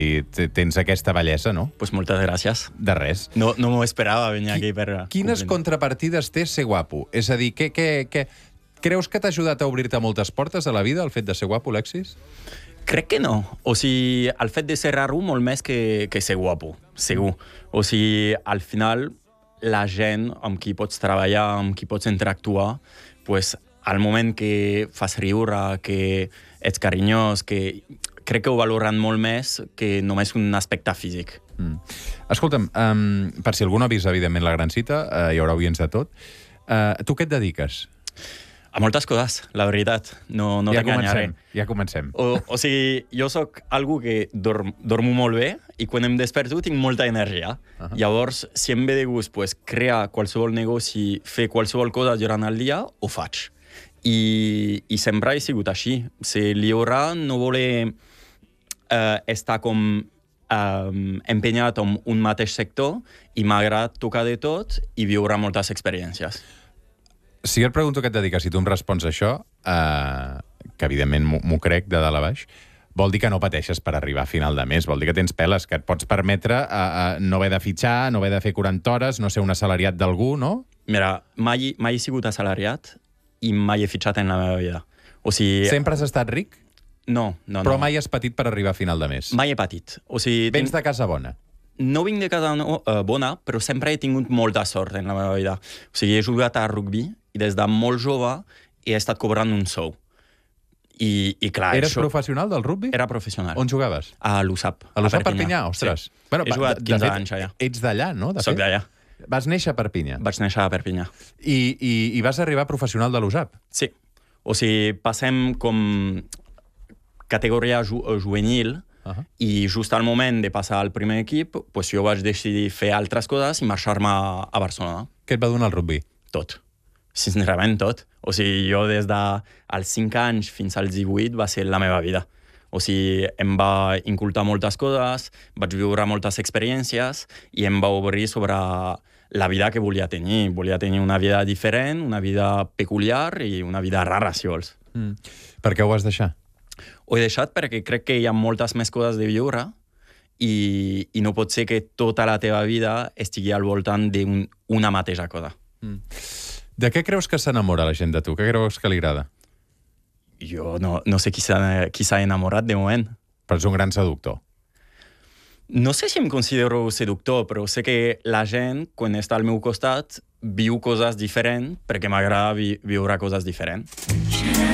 I tens aquesta bellesa, no? Pues moltes gràcies. De res. No m'ho esperava venir aquí per... Quines contrapartides té ser guapo? És a dir, creus que t'ha ajudat a obrir-te moltes portes a la vida, el fet de ser guapo, Alexis? Crec que no. O sigui, el fet de ser raro molt més que ser guapo, segur. O sigui, al final, la gent amb qui pots treballar, amb qui pots interactuar, pues, al moment que fas riure, que ets carinyós, que crec que ho valoren molt més que només un aspecte físic. Escolta'm, per si algú no ha vist, evidentment, La gran cita, hi haurà oients de tot. Tu què et dediques? A moltes coses, la veritat. No t'enganyaré. Ja comencem. O sigui, jo sóc algú que dormo molt bé i quan em desperto tinc molta energia. Llavors, si em ve de gust crear qualsevol negoci, fer qualsevol cosa durant el dia, ho faig. I sempre he sigut així. Ser lliure no voler estar com empenyat en un mateix sector i m'agrada tocar de tot i viure moltes experiències. Si et pregunto què et dediques i tu em respons això, que evidentment m'ho crec de dalt a baix, vol dir que no pateixes per arribar a final de mes, vol dir que tens peles, que et pots permetre no haver de fitxar, no haver de fer 40 hores, no ser un assalariat d'algú, no? Mira, mai he sigut assalariat i mai he fitxat en la meva vida. O sigui... Sempre has estat ric? No. Però mai has patit per arribar a final de mes? Mai he patit. O sigui, vens de casa bona? No vinc de casa bona, però sempre he tingut molta sort en la meva vida. O sigui, he jugat a rugby i des de molt jove he estat cobrant un sou. I clar, Eres professional del rugby? Era professional. On jugaves? A l'USAP. A l'USAP Perpinyà, ostres. Sí. Bueno, he jugat 15 anys allà. Ets d'allà, no? Soc d'allà. Vas néixer a Perpinyà? Vaig néixer a Perpinyà. I vas arribar professional de l'USAP? Sí. O sigui, passem com categoria juvenil i just al moment de passar al primer equip, jo vaig decidir fer altres coses i marxar-me a Barcelona. Què et va donar el rugby? Tot. Sincerament, tot. O sigui, jo des dels 5 anys fins als 18 va ser la meva vida. O sigui, em va incultar moltes coses, vaig viure moltes experiències i em va obrir sobre la vida que volia tenir. Volia tenir una vida diferent, una vida peculiar i una vida rara, si vols. Per què ho vas deixar? Ho he deixat perquè crec que hi ha moltes més coses de viure i no pot ser que tota la teva vida estigui al voltant d'una mateixa cosa. De què creus que s'enamora la gent de tu? Què creus que li agrada? Jo no sé qui s'ha enamorat de moment. Però ets un gran seductor. No sé si em considero seductor, però sé que la gent, quan està al meu costat, viu coses diferents perquè m'agrada viure coses diferents.